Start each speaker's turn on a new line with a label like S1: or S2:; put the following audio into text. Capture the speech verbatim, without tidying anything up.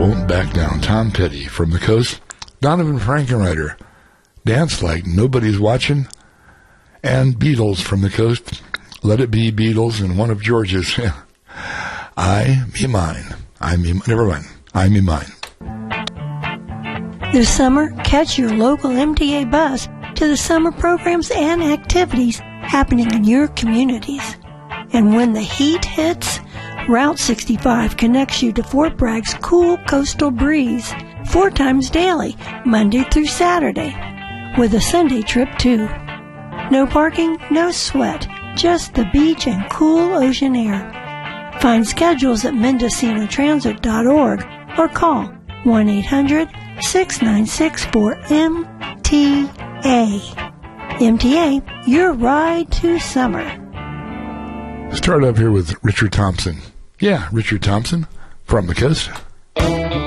S1: Won't Back Down. Tom Petty from the coast. Donovan Frankenreiter, Dance Like Nobody's Watching. And Beatles from the coast. Let It Be Beatles, and one of George's. I Me Mine. I Me Never mind. I Me Mine.
S2: This summer, catch your local M T A bus to the summer programs and activities happening in your communities. And when the heat hits, Route sixty-five connects you to Fort Bragg's cool coastal breeze four times daily, Monday through Saturday, with a Sunday trip too. No parking, no sweat, just the beach and cool ocean air. Find schedules at mendocino transit dot org or call one eight hundred, six nine six, four M T A. M T A, your ride to summer.
S1: Start up here with Richard Thompson. Yeah, Richard Thompson from the coast.